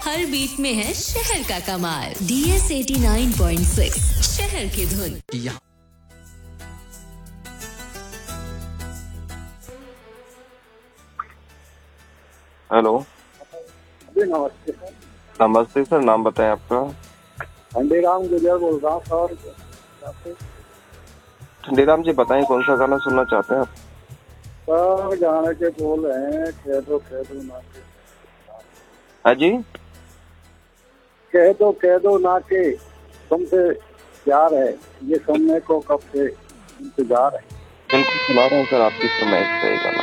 हर beat में है शहर का कमाल। DS 89.6 शहर की धुन। हेलो जी नमस्ते सर। नमस्ते सर, नाम बताएं आपका। खंडीराम गुजर बोल रहा हूँ सर। ठंडीराम जी बताएं कौन सा गाना सुनना चाहते हैं आप। सर गाने के बोल हैं कह दो ना के। हाँ जी, कह दो ना के तुमसे प्यार है, ये सुनने को कब से इंतजार है। बिल्कुल सुना रहे हैं सर, आपकी फरमाइश का ये गाना।